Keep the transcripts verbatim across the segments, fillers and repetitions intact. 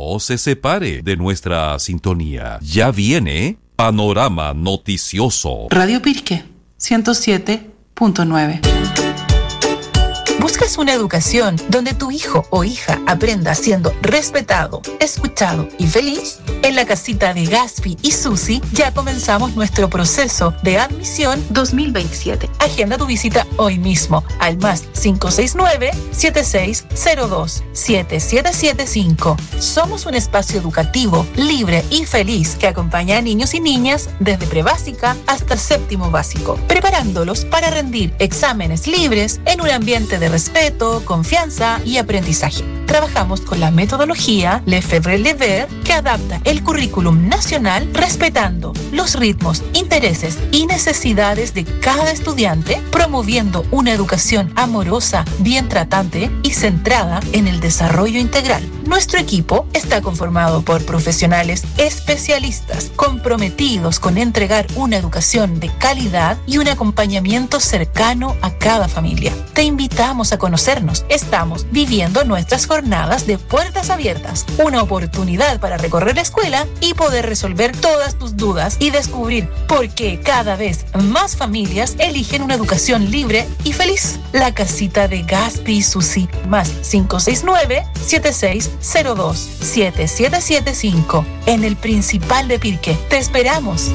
No se separe de nuestra sintonía. Ya viene Panorama Noticioso. Radio Pirque, ciento siete punto nueve. ¿Buscas una educación donde tu hijo o hija aprenda siendo respetado, escuchado y feliz? En la casita de Gaspi y Susi ya comenzamos nuestro proceso de admisión dos mil veintisiete. Agenda tu visita hoy mismo al más cinco seis nueve, siete seis cero dos, siete siete siete cinco. Somos un espacio educativo, libre y feliz que acompaña a niños y niñas desde prebásica hasta séptimo básico, preparándolos para rendir exámenes libres en un ambiente de respeto, confianza y aprendizaje. Trabajamos con la metodología Lefebvre-Lever que adapta el currículum nacional respetando los ritmos, intereses y necesidades de cada estudiante, promoviendo una educación amorosa, bien tratante y centrada en el desarrollo integral. Nuestro equipo está conformado por profesionales especialistas comprometidos con entregar una educación de calidad y un acompañamiento cercano a cada familia. Te invitamos a conocernos. Estamos viviendo nuestras jornadas de puertas abiertas, una oportunidad para recorrer la escuela y poder resolver todas tus dudas y descubrir por qué cada vez más familias eligen una educación libre y feliz. La casita de Gaspi y Susi, más cinco seis nueve, siete seis cero dos, siete siete siete cinco. En el Principal de Pirque. Te esperamos.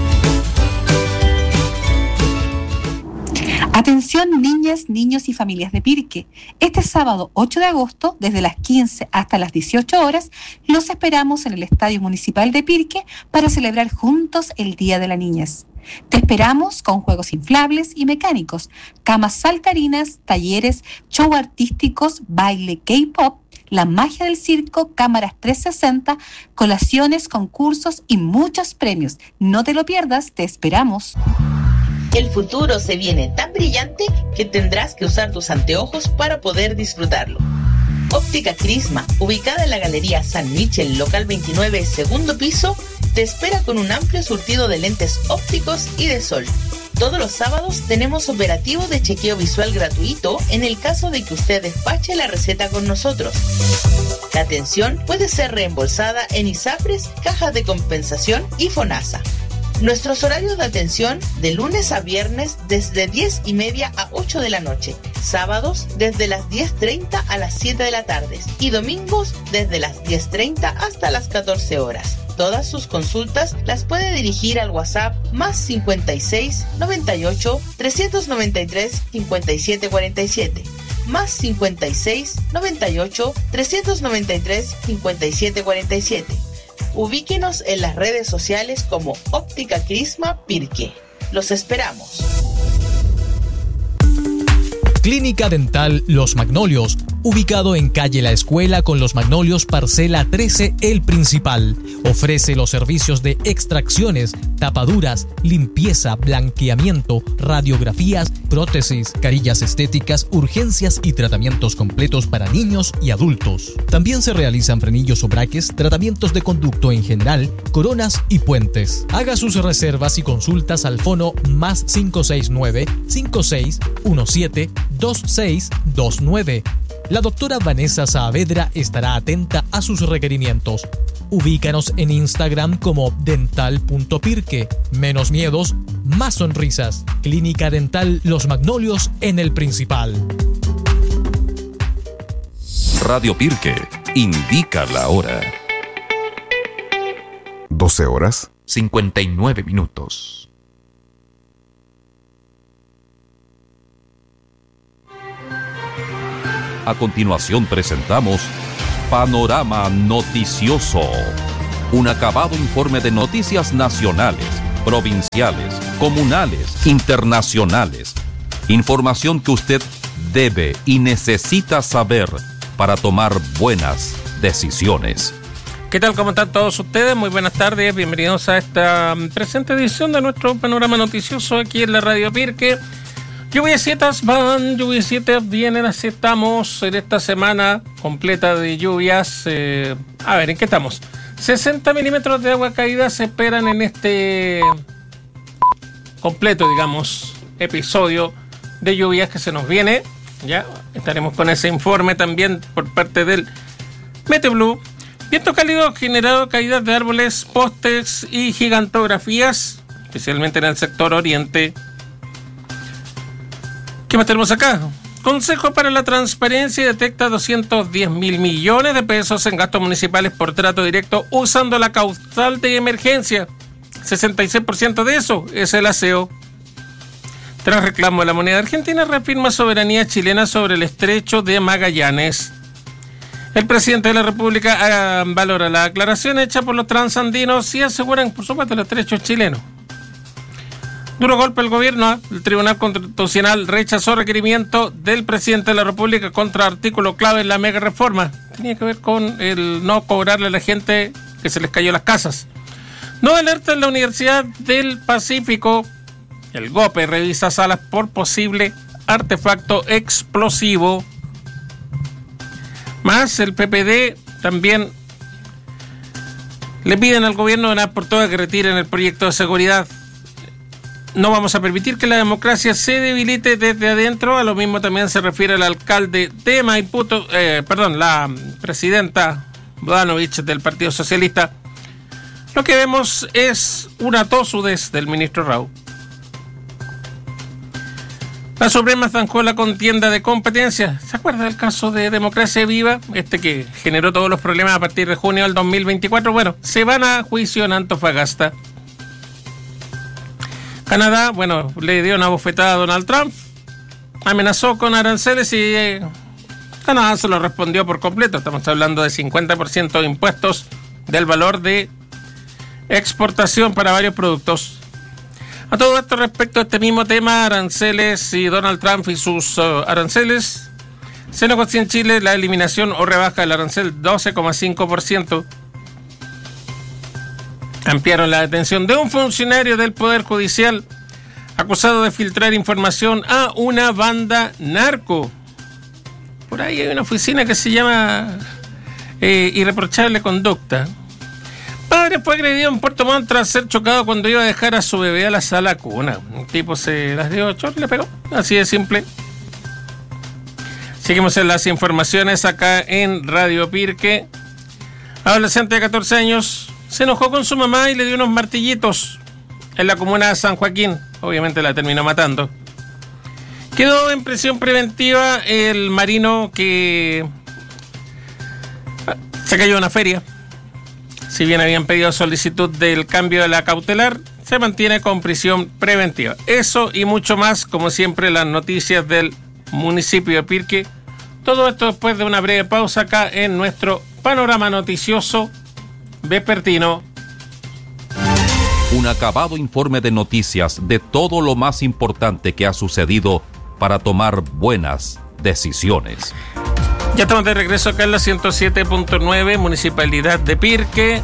Atención niñas, niños y familias de Pirque. Este sábado ocho de agosto, desde las quince hasta las dieciocho horas, los esperamos en el Estadio Municipal de Pirque para celebrar juntos el Día de la Niñez. Te esperamos con juegos inflables y mecánicos, camas saltarinas, talleres, show artísticos, baile K-pop, la magia del circo, cámaras trescientos sesenta, colaciones, concursos y muchos premios. No te lo pierdas, te esperamos. El futuro se viene tan brillante que tendrás que usar tus anteojos para poder disfrutarlo. Óptica Crisma, ubicada en la Galería San Michel, local veintinueve, segundo piso, te espera con un amplio surtido de lentes ópticos y de sol. Todos los sábados tenemos operativo de chequeo visual gratuito en el caso de que usted despache la receta con nosotros. La atención puede ser reembolsada en ISAPRES, Cajas de Compensación y FONASA. Nuestros horarios de atención de lunes a viernes desde diez y media a ocho de la noche, sábados desde las diez treinta a las siete de la tarde y domingos desde las diez treinta hasta las catorce horas. Todas sus consultas las puede dirigir al WhatsApp más cincuenta y seis, noventa y ocho, trescientos noventa y tres, cincuenta y siete cuarenta y siete, más cincuenta y seis, noventa y ocho, trescientos noventa y tres, cincuenta y siete cuarenta y siete. Ubíquenos en las redes sociales como Óptica Crisma Pirque. Los esperamos. Clínica Dental Los Magnolios, ubicado en calle La Escuela con Los Magnolios, parcela trece, El Principal. Ofrece los servicios de extracciones, tapaduras, limpieza, blanqueamiento, radiografías, prótesis, carillas estéticas, urgencias y tratamientos completos para niños y adultos. También se realizan frenillos o braques, tratamientos de conducto en general, coronas y puentes. Haga sus reservas y consultas al fono más cinco seis nueve, cinco seis uno siete, dos seis dos nueve. La doctora Vanessa Saavedra estará atenta a sus requerimientos. Ubícanos en Instagram como dental punto pirque. Menos miedos, más sonrisas. Clínica Dental Los Magnolios en El Principal. Radio Pirque indica la hora. doce horas. cincuenta y nueve minutos. A continuación presentamos Panorama Noticioso, un acabado informe de noticias nacionales, provinciales, comunales, internacionales. Información que usted debe y necesita saber para tomar buenas decisiones. ¿Qué tal? ¿Cómo están todos ustedes? Muy buenas tardes, bienvenidos a esta presente edición de nuestro Panorama Noticioso aquí en la Radio Pirque. Lluviecitas van, lluviecitas vienen, así estamos en esta semana completa de lluvias. Eh, a ver, ¿en qué estamos? sesenta milímetros de agua caída se esperan en este completo, digamos, episodio de lluvias que se nos viene. Ya estaremos con ese informe también por parte del MeteoBlue. Viento cálido ha generado caídas de árboles, postes y gigantografías, especialmente en el sector oriente. ¿Qué más tenemos acá? Consejo para la Transparencia detecta doscientos diez mil millones de pesos en gastos municipales por trato directo usando la causal de emergencia. sesenta y seis por ciento de eso es el aseo. Tras reclamo de la moneda argentina, reafirma soberanía chilena sobre el estrecho de Magallanes. El presidente de la República uh, valora la aclaración hecha por los transandinos y aseguran, por supuesto, el estrecho chileno. Duro golpe al gobierno. El Tribunal Constitucional rechazó requerimiento del presidente de la República contra artículo clave en la mega reforma. Tenía que ver con el no cobrarle a la gente que se les cayó las casas. No alerta en la Universidad del Pacífico. El G O P E revisa salas por posible artefacto explosivo. Más, el P P D también le piden al gobierno de una por todas que retiren el proyecto de seguridad. No vamos a permitir que la democracia se debilite desde adentro. A lo mismo también se refiere el alcalde de Maipú, eh, perdón, la presidenta Bodanovich del Partido Socialista. Lo que vemos es una tosudez del ministro Rau. La Suprema zanjó la contienda de competencia. ¿Se acuerda del caso de Democracia Viva? Este que generó todos los problemas a partir de junio del dos mil veinticuatro. Bueno, se van a juicio en Antofagasta. Canadá, bueno, le dio una bofetada a Donald Trump, amenazó con aranceles y eh, Canadá se lo respondió por completo. Estamos hablando de cincuenta por ciento de impuestos del valor de exportación para varios productos. A todo esto respecto a este mismo tema, aranceles y Donald Trump y sus uh, aranceles, se negocia en Chile la eliminación o rebaja del arancel doce coma cinco por ciento. Ampliaron la detención de un funcionario del Poder Judicial acusado de filtrar información a una banda narco. Por ahí hay una oficina que se llama eh, Irreprochable Conducta. Padre fue agredido en Puerto Montt tras ser chocado cuando iba a dejar a su bebé a la sala cuna. Un tipo se las dio chor y le pegó. Así de simple. Seguimos en las informaciones acá en Radio Pirque. Adolescente de catorce años se enojó con su mamá y le dio unos martillitos en la comuna de San Joaquín. Obviamente la terminó matando. Quedó en prisión preventiva el marino que se cayó en una feria. Si bien habían pedido solicitud del cambio de la cautelar, se mantiene con prisión preventiva. Eso y mucho más, como siempre, las noticias del municipio de Pirque. Todo esto después de una breve pausa acá en nuestro panorama noticioso vespertino. Un acabado informe de noticias de todo lo más importante que ha sucedido para tomar buenas decisiones. Ya estamos de regreso acá en la ciento siete punto nueve, Municipalidad de Pirque.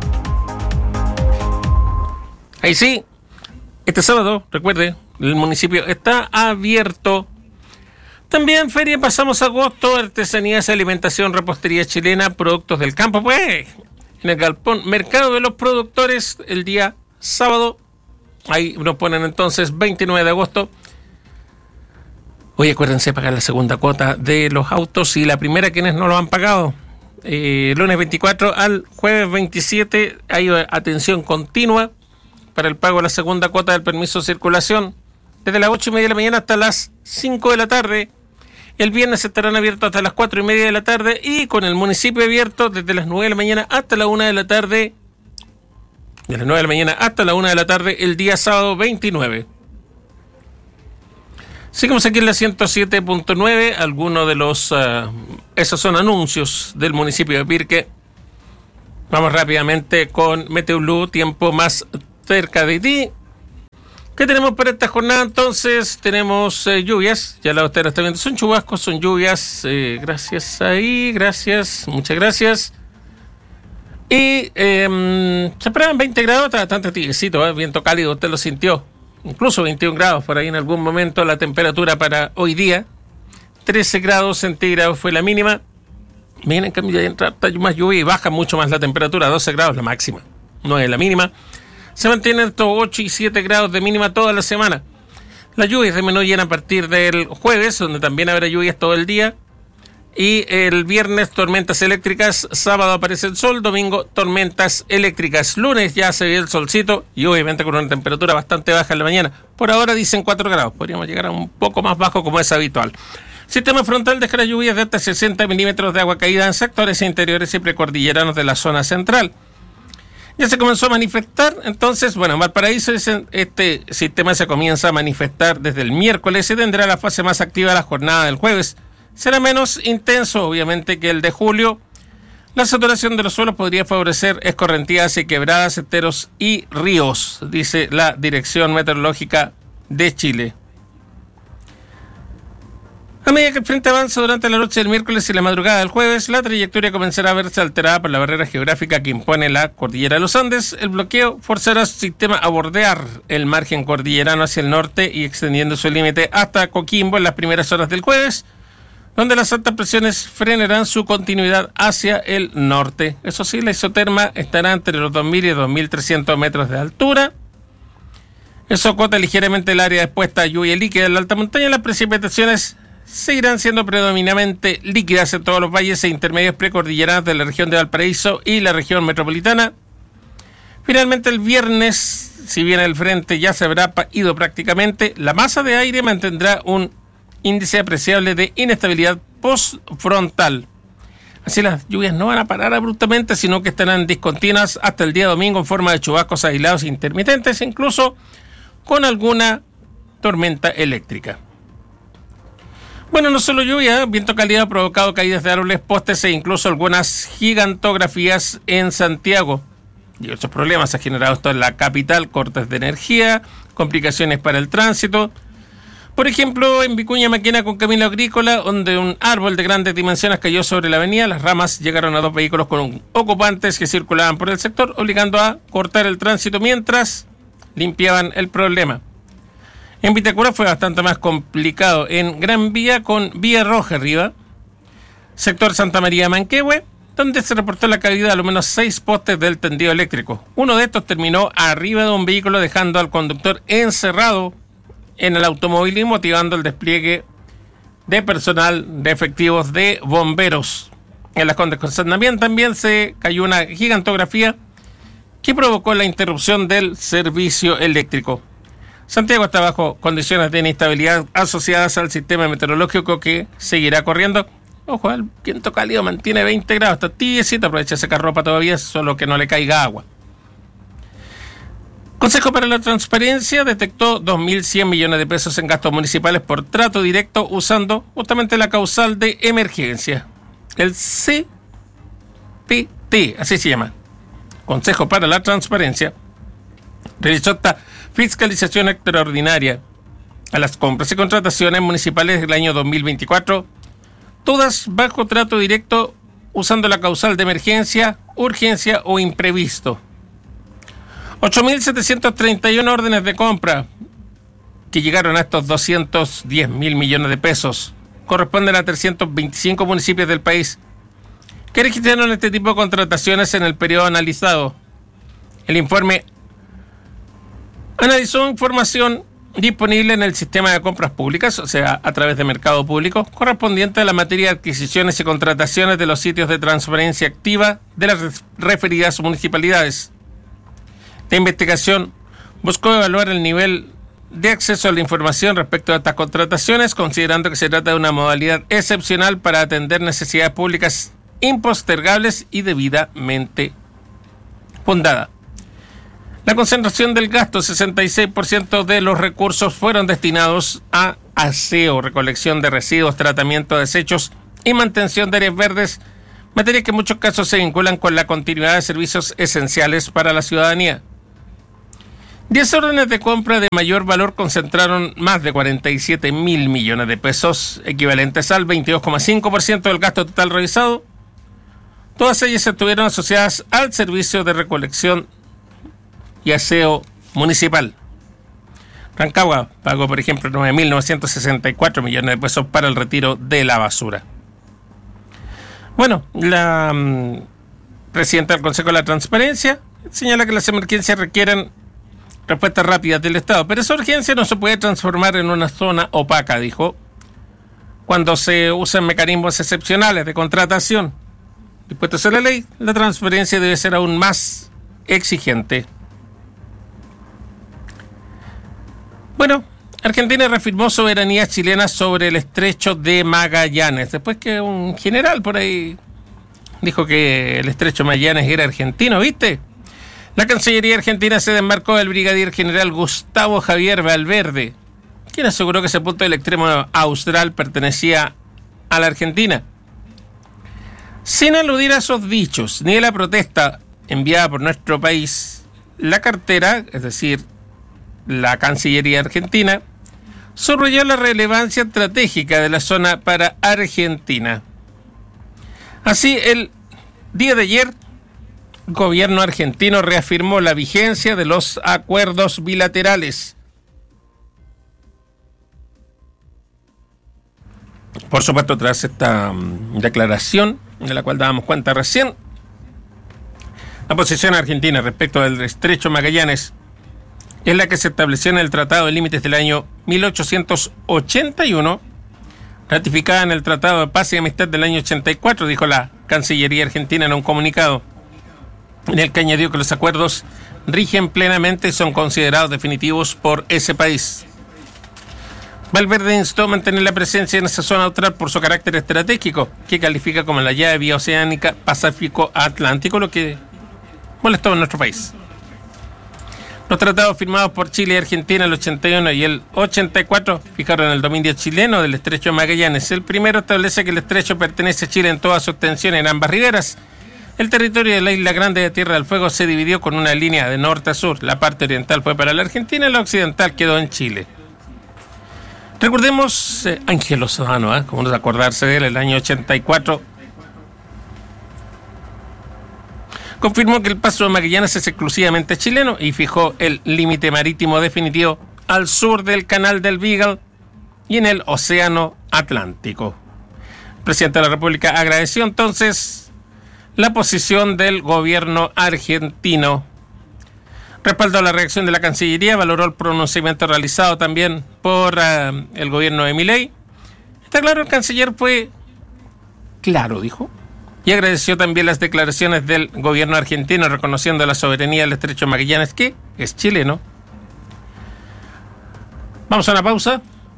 Ahí sí, este sábado, recuerde, el municipio está abierto. También feria, pasamos a agosto, artesanías, alimentación, repostería chilena, productos del campo, pues, en el galpón Mercado de los Productores, el día sábado. Ahí nos ponen entonces veintinueve de agosto. Hoy acuérdense de pagar la segunda cuota de los autos y la primera quienes no lo han pagado. Eh, lunes veinticuatro al jueves veintisiete hay atención continua para el pago de la segunda cuota del permiso de circulación desde las ocho y media de la mañana hasta las cinco de la tarde. El viernes estarán abiertos hasta las cuatro y media de la tarde y con el municipio abierto desde las nueve de la mañana hasta la una de la tarde. De las nueve de la mañana hasta la una de la tarde el día sábado veintinueve. Seguimos aquí en la ciento siete punto nueve. Algunos de los... Uh, esos son anuncios del municipio de Pirque. Vamos rápidamente con Meteoblue, tiempo más cerca de ti. ¿Qué tenemos para esta jornada entonces? Tenemos eh, lluvias, ya la usted está viendo, son chubascos, son lluvias, eh, gracias ahí, gracias, muchas gracias. Y eh, se esperan veinte grados, está bastante tibiecito, ¿eh? Viento cálido, usted lo sintió, incluso veintiún grados por ahí en algún momento. La temperatura para hoy día, trece grados centígrados fue la mínima. Miren, en cambio ya entra más lluvia y baja mucho más la temperatura, doce grados la máxima, nueve la mínima. Se mantienen estos ocho y siete grados de mínima toda la semana. Las lluvias disminuyen a partir del jueves, donde también habrá lluvias todo el día. Y el viernes tormentas eléctricas, sábado aparece el sol, domingo tormentas eléctricas, lunes ya se ve el solcito y obviamente con una temperatura bastante baja en la mañana. Por ahora dicen cuatro grados, podríamos llegar a un poco más bajo como es habitual. Sistema frontal dejará lluvias de hasta sesenta milímetros de agua caída en sectores interiores y precordilleranos de la zona central. Ya se comenzó a manifestar, entonces, bueno, en Valparaíso este sistema se comienza a manifestar desde el miércoles y tendrá la fase más activa de la jornada del jueves. Será menos intenso, obviamente, que el de julio. La saturación de los suelos podría favorecer escorrentías y quebradas, esteros y ríos, dice la Dirección Meteorológica de Chile. A medida que el frente avanza durante la noche del miércoles y la madrugada del jueves, la trayectoria comenzará a verse alterada por la barrera geográfica que impone la cordillera de los Andes. El bloqueo forzará a su sistema a bordear el margen cordillerano hacia el norte y extendiendo su límite hasta Coquimbo en las primeras horas del jueves, donde las altas presiones frenarán su continuidad hacia el norte. Eso sí, la isoterma estará entre los dos mil y dos mil trescientos metros de altura. Eso acota ligeramente el área expuesta a lluvia líquida en la alta montaña. Las precipitaciones seguirán siendo predominantemente líquidas en todos los valles e intermedios precordilleranos de la región de Valparaíso y la región metropolitana. Finalmente, el viernes, si bien el frente ya se habrá ido prácticamente, la masa de aire mantendrá un índice apreciable de inestabilidad postfrontal. Así las lluvias no van a parar abruptamente, sino que estarán discontinuas hasta el día domingo en forma de chubascos aislados e intermitentes, incluso con alguna tormenta eléctrica. Bueno, no solo lluvia, viento cálido ha provocado caídas de árboles, postes e incluso algunas gigantografías en Santiago. Y otros problemas ha generado esto en la capital, cortes de energía, complicaciones para el tránsito. Por ejemplo, en Vicuña Maquena con camino agrícola, donde un árbol de grandes dimensiones cayó sobre la avenida, las ramas llegaron a dos vehículos con ocupantes que circulaban por el sector, obligando a cortar el tránsito mientras limpiaban el problema. En Vitacura fue bastante más complicado. En Gran Vía con Vía Roja arriba, sector Santa María Manquehue, donde se reportó la caída de al menos seis postes del tendido eléctrico. Uno de estos terminó arriba de un vehículo, dejando al conductor encerrado en el automóvil y motivando el despliegue de personal de efectivos de bomberos. En Las Condes con San Damián también se cayó una gigantografía que provocó la interrupción del servicio eléctrico. Santiago está bajo condiciones de inestabilidad asociadas al sistema meteorológico que seguirá corriendo. Ojo, el viento cálido mantiene veinte grados, está tibiecito, aprovecha secar ropa todavía, solo que no le caiga agua. Consejo para la Transparencia detectó dos mil cien millones de pesos en gastos municipales por trato directo usando justamente la causal de emergencia. El C P T, así se llama. Consejo para la Transparencia realizó esta fiscalización extraordinaria a las compras y contrataciones municipales del año dos mil veinticuatro, todas bajo trato directo usando la causal de emergencia, urgencia o imprevisto. ocho mil setecientos treinta y uno órdenes de compra que llegaron a estos doscientos diez mil millones de pesos. Corresponden a trescientos veinticinco municipios del país que registraron este tipo de contrataciones en el periodo analizado. El informe analizó información disponible en el sistema de compras públicas, o sea, a través de mercado público, correspondiente a la materia de adquisiciones y contrataciones de los sitios de transparencia activa de las referidas municipalidades. La investigación buscó evaluar el nivel de acceso a la información respecto a estas contrataciones, considerando que se trata de una modalidad excepcional para atender necesidades públicas impostergables y debidamente fundada. La concentración del gasto, sesenta y seis por ciento de los recursos fueron destinados a aseo, recolección de residuos, tratamiento de desechos y mantención de áreas verdes, materias que en muchos casos se vinculan con la continuidad de servicios esenciales para la ciudadanía. Diez órdenes de compra de mayor valor concentraron más de cuarenta y siete mil millones de pesos, equivalentes al veintidós coma cinco por ciento del gasto total realizado. Todas ellas estuvieron asociadas al servicio de recolección y aseo municipal. Rancagua pagó, por ejemplo, nueve mil novecientos sesenta y cuatro millones de pesos para el retiro de la basura. Bueno, la um, presidenta del Consejo de la Transparencia señala que las emergencias requieren respuestas rápidas del Estado, pero esa urgencia no se puede transformar en una zona opaca, dijo, cuando se usan mecanismos excepcionales de contratación dispuestos en la ley, la transparencia debe ser aún más exigente. Bueno, Argentina reafirmó soberanía chilena sobre el estrecho de Magallanes, después que un general por ahí dijo que el estrecho de Magallanes era argentino, ¿viste? La Cancillería argentina se desmarcó del brigadier general Gustavo Javier Valverde, quien aseguró que ese punto del extremo austral pertenecía a la Argentina. Sin aludir a esos dichos ni a la protesta enviada por nuestro país, la cartera, es decir, la Cancillería argentina, subrayó la relevancia estratégica de la zona para Argentina. Así, el día de ayer, el gobierno argentino reafirmó la vigencia de los acuerdos bilaterales. Por supuesto, tras esta um, declaración, de la cual dábamos cuenta recién, la posición argentina respecto del estrecho Magallanes es la que se estableció en el Tratado de Límites del año mil ochocientos ochenta y uno, ratificada en el Tratado de Paz y Amistad del año ochenta y cuatro, dijo la Cancillería argentina en un comunicado, en el que añadió que los acuerdos rigen plenamente y son considerados definitivos por ese país. Valverde instó a mantener la presencia en esa zona austral por su carácter estratégico, que califica como la llave vía oceánica Pacífico-Atlántico, lo que molestó a nuestro país. Los tratados firmados por Chile y Argentina en el ochenta y uno y el ochenta y cuatro fijaron el dominio chileno del estrecho de Magallanes. El primero establece que el estrecho pertenece a Chile en toda su extensión en ambas riberas. El territorio de la Isla Grande de Tierra del Fuego se dividió con una línea de norte a sur. La parte oriental fue para la Argentina y la occidental quedó en Chile. Recordemos eh, Ángelo Sodano, ¿eh? como no acordarse de él, el año ochenta y cuatro. Confirmó que el paso de Magallanes es exclusivamente chileno y fijó el límite marítimo definitivo al sur del Canal del Beagle y en el Océano Atlántico. El presidente de la República agradeció entonces la posición del gobierno argentino. Respaldó la reacción de la Cancillería, valoró el pronunciamiento realizado también por uh, el gobierno de Milei. Está claro, el canciller fue claro, dijo, y agradeció también las declaraciones del gobierno argentino reconociendo la soberanía del estrecho de Magallanes, que es chileno. Vamos a una pausa.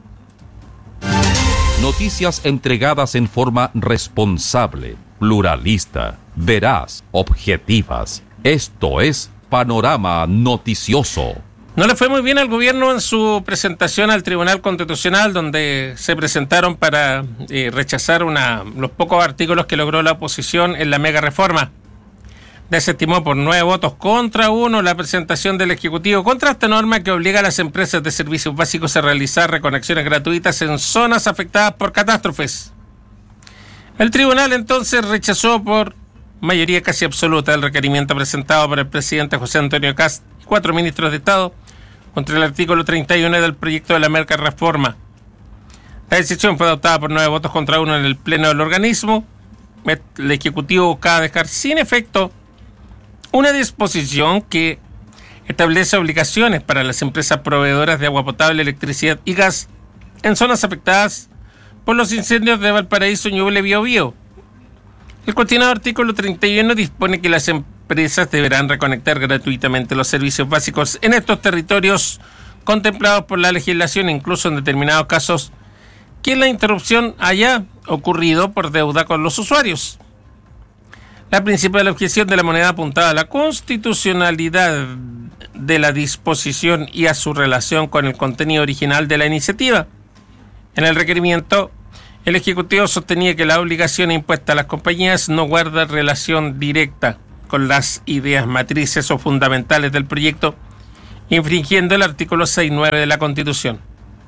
Noticias entregadas en forma responsable, pluralista, veraz, objetivas. Esto es Panorama Noticioso. No le fue muy bien al gobierno en su presentación al Tribunal Constitucional, donde se presentaron para eh, rechazar una, los pocos artículos que logró la oposición en la mega reforma. Desestimó por nueve votos contra uno la presentación del Ejecutivo contra esta norma que obliga a las empresas de servicios básicos a realizar reconexiones gratuitas en zonas afectadas por catástrofes. El tribunal entonces rechazó por mayoría casi absoluta el requerimiento presentado por el presidente José Antonio Kast y cuatro ministros de Estado contra el artículo treinta y uno del proyecto de la mega reforma. La decisión fue adoptada por nueve votos contra uno en el pleno del organismo. El Ejecutivo buscaba dejar sin efecto una disposición que establece obligaciones para las empresas proveedoras de agua potable, electricidad y gas en zonas afectadas por los incendios de Valparaíso, Ñuble, Biobío. Bio. El cuestionado artículo treinta y uno dispone que las empresas deberán reconectar gratuitamente los servicios básicos en estos territorios contemplados por la legislación, incluso en determinados casos que la interrupción haya ocurrido por deuda con los usuarios. La principal objeción de la moneda apuntada a la constitucionalidad de la disposición y a su relación con el contenido original de la iniciativa. En el requerimiento, el Ejecutivo sostenía que la obligación impuesta a las compañías no guarda relación directa con las ideas matrices o fundamentales del proyecto, infringiendo el artículo seis nueve de la Constitución.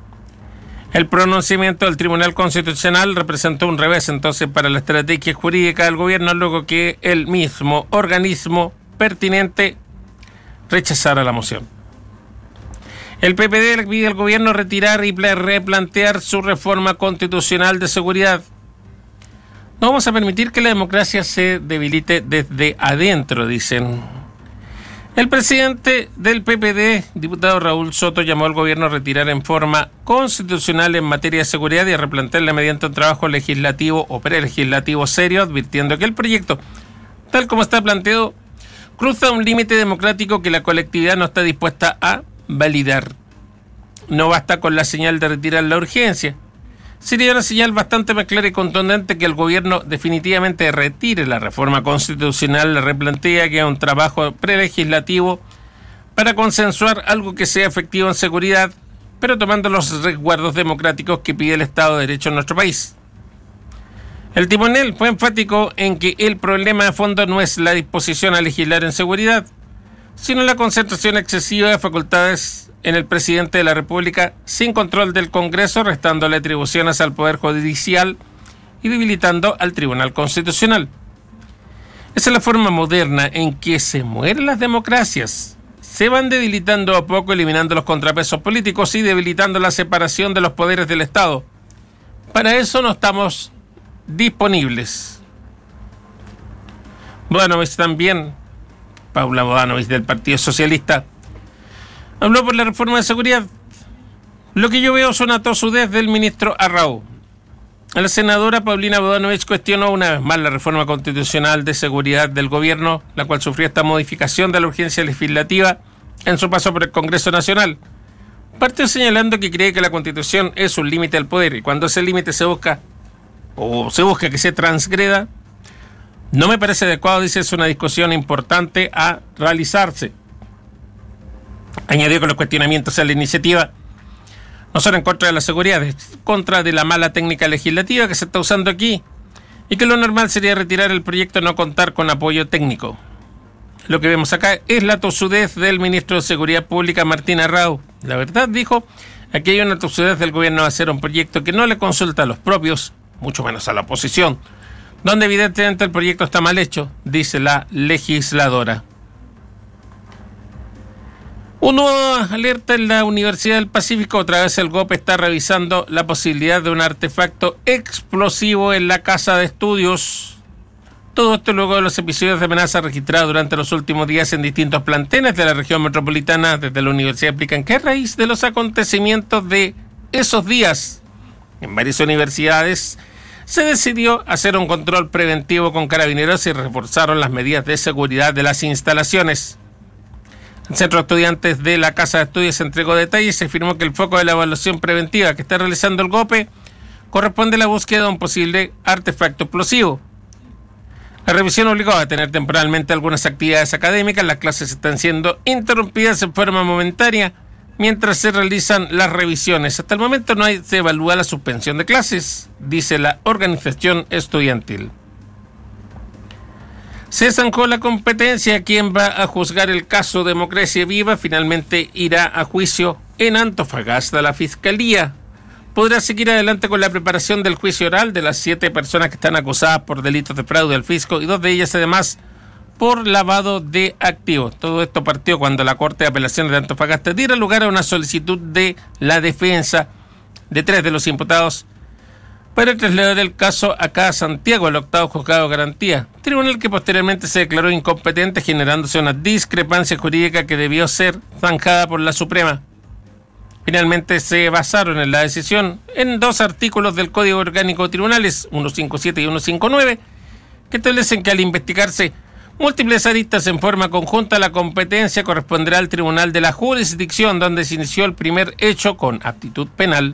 El pronunciamiento del Tribunal Constitucional representó un revés entonces para la estrategia jurídica del gobierno, luego que el mismo organismo pertinente rechazara la moción. El P P D le pide al gobierno retirar y replantear su reforma constitucional de seguridad. No vamos a permitir que la democracia se debilite desde adentro, dicen. El presidente del P P D, diputado Raúl Soto, llamó al gobierno a retirar en forma constitucional en materia de seguridad y a replantearla mediante un trabajo legislativo o prelegislativo serio, advirtiendo que el proyecto, tal como está planteado, cruza un límite democrático que la colectividad no está dispuesta a validar. No basta con la señal de retirar la urgencia. Sería una señal bastante más clara y contundente que el gobierno definitivamente retire la reforma constitucional, la replantea, que es un trabajo prelegislativo para consensuar algo que sea efectivo en seguridad, pero tomando los resguardos democráticos que pide el Estado de Derecho en nuestro país. El timonel fue enfático en que el problema de fondo no es la disposición a legislar en seguridad, sino la concentración excesiva de facultades en el presidente de la República sin control del Congreso, restándole atribuciones al Poder Judicial y debilitando al Tribunal Constitucional. Esa es la forma moderna en que se mueren las democracias. Se van debilitando a poco, eliminando los contrapesos políticos y debilitando la separación de los poderes del Estado. Para eso no estamos disponibles. Bodanovich también, Paula Bodanovich del Partido Socialista, habló por la reforma de seguridad. Lo que yo veo es una tosudez del ministro Arrau. La senadora Paulina Bodanovich cuestionó una vez más la reforma constitucional de seguridad del gobierno, la cual sufrió esta modificación de la urgencia legislativa en su paso por el Congreso Nacional. Partió señalando que cree que la Constitución es un límite al poder y cuando ese límite se busca o se busca que se transgreda, no me parece adecuado, dice, es una discusión importante a realizarse. Añadió que los cuestionamientos a la iniciativa no son en contra de la seguridad, es en contra de la mala técnica legislativa que se está usando aquí y que lo normal sería retirar el proyecto y no contar con apoyo técnico. Lo que vemos acá es la tosudez del ministro de Seguridad Pública, Martín Arrau. La verdad, dijo, aquí hay una tosudez del gobierno de hacer un proyecto que no le consulta a los propios, mucho menos a la oposición, donde evidentemente el proyecto está mal hecho, dice la legisladora. Uno alerta en la Universidad del Pacífico, otra vez el G O P está revisando la posibilidad de un artefacto explosivo en la casa de estudios. Todo esto luego de los episodios de amenaza registrados durante los últimos días en distintos planteles de la región metropolitana. Desde la universidad explican que a raíz de los acontecimientos de esos días en varias universidades se decidió hacer un control preventivo con carabineros y reforzaron las medidas de seguridad de las instalaciones. El Centro de Estudiantes de la Casa de Estudios entregó detalles y se afirmó que el foco de la evaluación preventiva que está realizando el G O P corresponde a la búsqueda de un posible artefacto explosivo. La revisión obligó a detener temporalmente algunas actividades académicas. Las clases están siendo interrumpidas en forma momentaria mientras se realizan las revisiones. Hasta el momento no hay, se evalúa la suspensión de clases, dice la organización estudiantil. Se zancó la competencia. ¿Quién va a juzgar el caso Democracia Viva? Finalmente irá a juicio en Antofagasta. La Fiscalía podrá seguir adelante con la preparación del juicio oral de las siete personas que están acusadas por delitos de fraude al fisco y dos de ellas además por lavado de activos. Todo esto partió cuando la Corte de Apelaciones de Antofagasta diera lugar a una solicitud de la defensa de tres de los imputados para trasladar el caso acá a Santiago, al octavo juzgado de garantía, tribunal que posteriormente se declaró incompetente, generándose una discrepancia jurídica que debió ser zanjada por la Suprema. Finalmente se basaron en la decisión en dos artículos del Código Orgánico de Tribunales, ciento cincuenta y siete y ciento cincuenta y nueve, que establecen que al investigarse múltiples aristas en forma conjunta, la competencia corresponderá al Tribunal de la Jurisdicción, donde se inició el primer hecho con aptitud penal.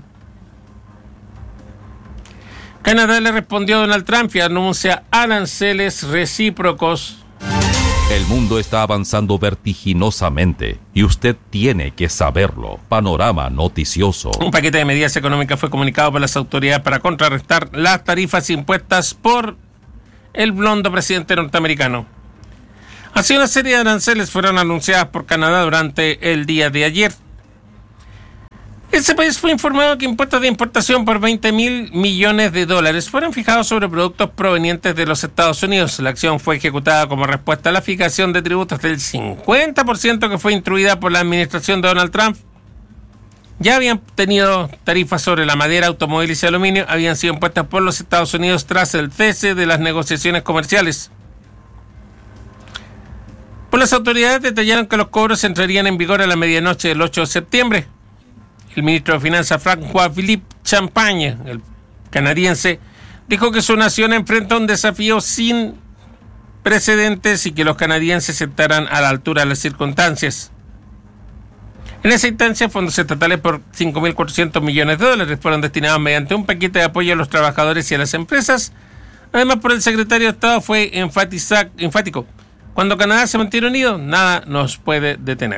Canadá le respondió a Donald Trump y anuncia aranceles recíprocos. El mundo está avanzando vertiginosamente y usted tiene que saberlo. Panorama noticioso. Un paquete de medidas económicas fue comunicado por las autoridades para contrarrestar las tarifas impuestas por el blondo presidente norteamericano. Así, una serie de aranceles fueron anunciadas por Canadá durante el día de ayer. Ese país fue informado que impuestos de importación por veinte mil millones de dólares fueron fijados sobre productos provenientes de los Estados Unidos. La acción fue ejecutada como respuesta a la fijación de tributos del cincuenta por ciento que fue instruida por la administración de Donald Trump. Ya habían tenido tarifas sobre la madera, automóviles y aluminio, habían sido impuestas por los Estados Unidos tras el cese de las negociaciones comerciales. Por las autoridades detallaron que los cobros entrarían en vigor a la medianoche del ocho de septiembre. El ministro de Finanzas, François-Philippe Champagne, el canadiense, dijo que su nación enfrenta un desafío sin precedentes y que los canadienses estarán a la altura de las circunstancias. En esa instancia, fondos estatales por cinco mil cuatrocientos millones de dólares fueron destinados mediante un paquete de apoyo a los trabajadores y a las empresas. Además, por el secretario de Estado fue enfatiza, enfático. Cuando Canadá se mantiene unido, nada nos puede detener.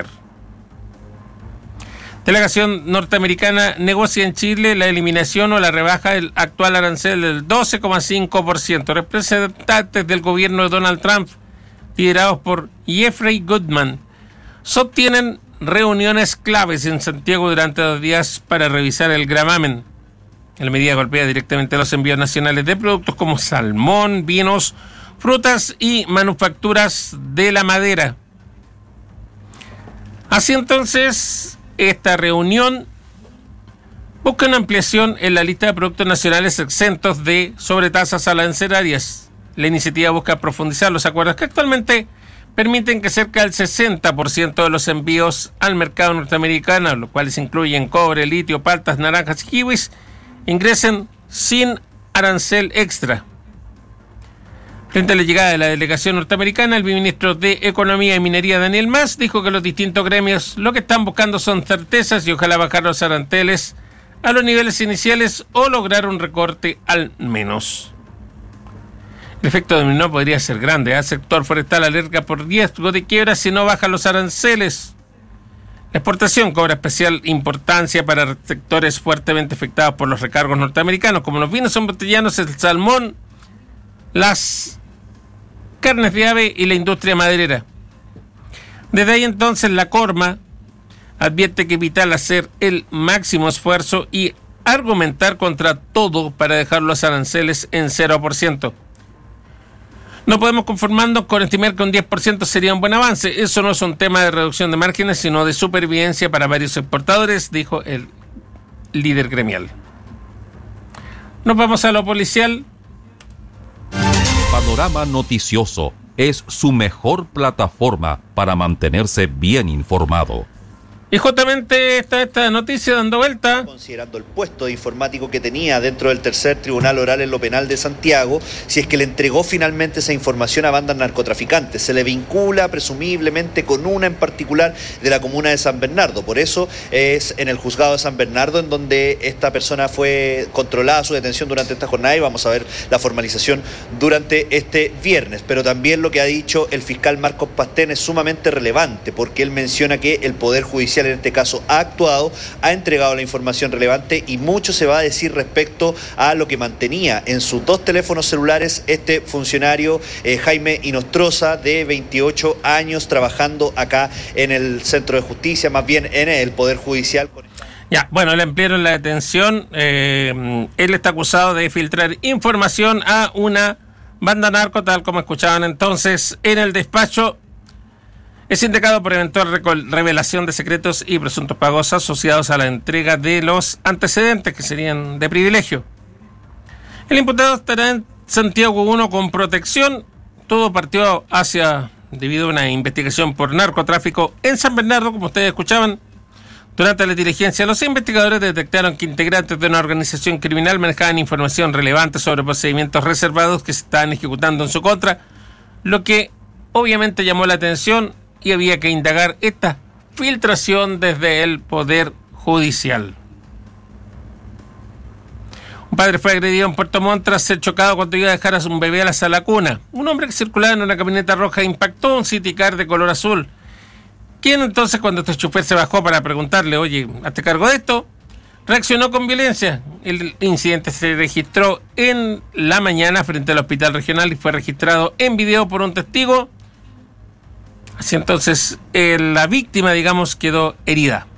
Delegación norteamericana negocia en Chile la eliminación o la rebaja del actual arancel del doce coma cinco por ciento. Representantes del gobierno de Donald Trump, liderados por Jeffrey Goodman, sostienen reuniones claves en Santiago durante dos días para revisar el gravamen. La medida golpea directamente los envíos nacionales de productos como salmón, vinos, frutas y manufacturas de la madera. Así entonces, esta reunión busca una ampliación en la lista de productos nacionales exentos de sobretasas arancelarias. La iniciativa busca profundizar los acuerdos que actualmente permiten que cerca del sesenta por ciento de los envíos al mercado norteamericano, los cuales incluyen cobre, litio, paltas, naranjas y kiwis, ingresen sin arancel extra. Frente a la llegada de la delegación norteamericana, el ministro de Economía y Minería, Daniel Mas, dijo que los distintos gremios lo que están buscando son certezas y ojalá bajar los aranceles a los niveles iniciales o lograr un recorte al menos. El efecto dominó podría ser grande. El sector forestal alerta por riesgo de quiebra si no bajan los aranceles. La exportación cobra especial importancia para sectores fuertemente afectados por los recargos norteamericanos, como los vinos embotellados, el salmón, las carnes de ave y la industria maderera. Desde ahí entonces la Corma advierte que es vital hacer el máximo esfuerzo y argumentar contra todo para dejar los aranceles en cero por ciento. No podemos conformarnos con estimar que un diez por ciento sería un buen avance. Eso no es un tema de reducción de márgenes, sino de supervivencia para varios exportadores, dijo el líder gremial. Nos vamos a lo policial. Panorama Noticioso es su mejor plataforma para mantenerse bien informado. Y justamente está esta noticia dando vuelta. Considerando el puesto de informático que tenía dentro del tercer tribunal oral en lo penal de Santiago, si es que le entregó finalmente esa información a bandas narcotraficantes. Se le vincula presumiblemente con una en particular de la comuna de San Bernardo. Por eso es en el juzgado de San Bernardo en donde esta persona fue controlada su detención durante esta jornada y vamos a ver la formalización durante este viernes. Pero también lo que ha dicho el fiscal Marcos Pastén es sumamente relevante porque él menciona que el Poder Judicial en este caso ha actuado, ha entregado la información relevante y mucho se va a decir respecto a lo que mantenía en sus dos teléfonos celulares este funcionario eh, Jaime Inostroza, de veintiocho años, trabajando acá en el Centro de Justicia, más bien en el Poder Judicial. Ya, bueno, le ampliaron la detención. Eh, él está acusado de filtrar información a una banda narco, tal como escuchaban entonces en el despacho. Es indicado por eventual revelación de secretos y presuntos pagos asociados a la entrega de los antecedentes, que serían de privilegio. El imputado estará en Santiago uno con protección. Todo partió hacia, debido a una investigación por narcotráfico en San Bernardo, como ustedes escuchaban. Durante la diligencia, los investigadores detectaron que integrantes de una organización criminal manejaban información relevante sobre procedimientos reservados que se estaban ejecutando en su contra, lo que obviamente llamó la atención. Y había que indagar esta filtración desde el Poder Judicial. Un padre fue agredido en Puerto Montt tras ser chocado cuando iba a dejar a su bebé a la sala cuna. Un hombre que circulaba en una camioneta roja impactó un City Car de color azul. Quien entonces, cuando este chofer se bajó para preguntarle, oye, ¿hazte cargo de esto?, reaccionó con violencia. El incidente se registró en la mañana frente al hospital regional y fue registrado en video por un testigo. Así entonces, eh, la víctima, digamos, quedó herida.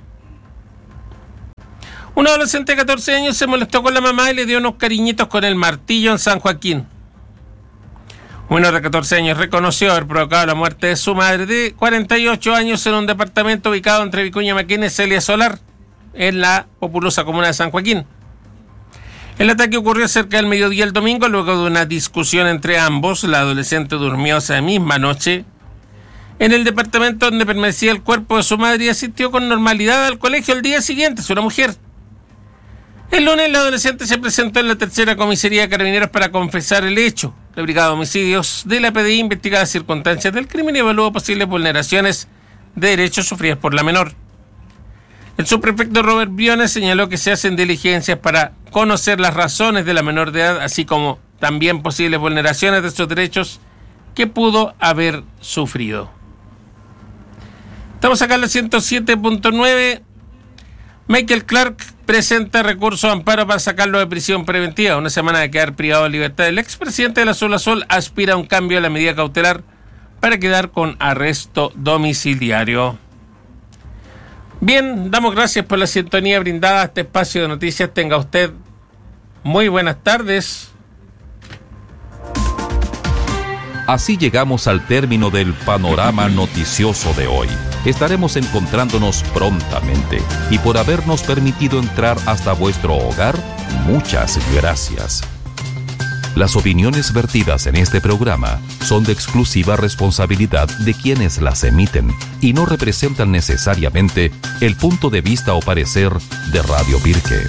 Un adolescente de catorce años se molestó con la mamá y le dio unos cariñitos con el martillo en San Joaquín. Un menor de catorce años reconoció haber provocado la muerte de su madre de cuarenta y ocho años en un departamento ubicado entre Vicuña Maquena y Celia Solar, en la populosa comuna de San Joaquín. El ataque ocurrió cerca del mediodía el domingo, luego de una discusión entre ambos. La adolescente durmió esa misma noche en el departamento donde permanecía el cuerpo de su madre y asistió con normalidad al colegio el día siguiente. Es una mujer. El lunes la adolescente se presentó en la tercera comisaría de Carabineros para confesar el hecho. La Brigada de Homicidios de la P D I investiga las circunstancias del crimen y evalúa posibles vulneraciones de derechos sufridas por la menor. El subprefecto Robert Briones señaló que se hacen diligencias para conocer las razones de la menor de edad, así como también posibles vulneraciones de esos derechos que pudo haber sufrido. Estamos acá en la ciento siete punto nueve. Michael Clark presenta recurso de amparo para sacarlo de prisión preventiva. Una semana de quedar privado de libertad. El expresidente de la Azul Azul aspira a un cambio de la medida cautelar para quedar con arresto domiciliario. Bien, damos gracias por la sintonía brindada a este espacio de noticias. Tenga usted muy buenas tardes. Así llegamos al término del panorama noticioso de hoy. Estaremos encontrándonos prontamente y por habernos permitido entrar hasta vuestro hogar, muchas gracias. Las opiniones vertidas en este programa son de exclusiva responsabilidad de quienes las emiten y no representan necesariamente el punto de vista o parecer de Radio Pirque.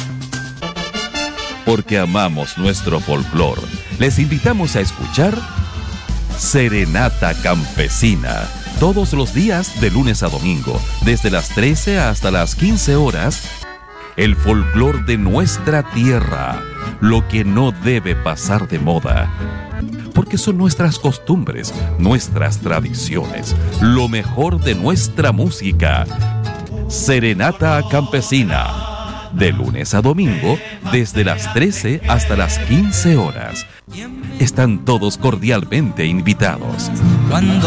Porque amamos nuestro folclor, les invitamos a escuchar Serenata Campesina, todos los días de lunes a domingo, desde las trece hasta las quince horas, el folclor de nuestra tierra, lo que no debe pasar de moda, porque son nuestras costumbres, nuestras tradiciones, lo mejor de nuestra música. Serenata Campesina, de lunes a domingo, desde las trece hasta las quince horas. Están todos cordialmente invitados.